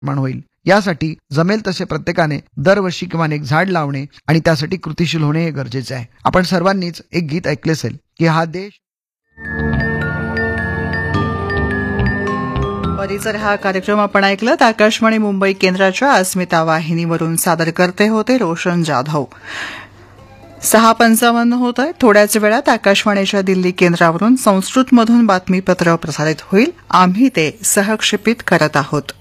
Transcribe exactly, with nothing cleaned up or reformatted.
निर्माण होईल. यासाठी जमेल तसे प्रत्येकाने दरवर्षी किमान एक झाड लावणे आणि त्यासाठी कृतिशील होणे हे गरजेचे आहे. आपण सर्वांनीच एक गीत ऐकले असेल की हा देश. परिसर हा कार्यक्रम आपण ऐकलात. आकाशवाणी मुंबई केंद्राच्या अस्मिता वाहिनीवरून सादर करते होते रोशन जाधव. सहा पंचावन्न होत आहे. थोड्याच वेळात आकाशवाणीच्या दिल्ली केंद्रावरून संस्कृतमधून बातमीपत्र प्रसारित होईल. आम्ही ते सहक्षेपित करत आहोत.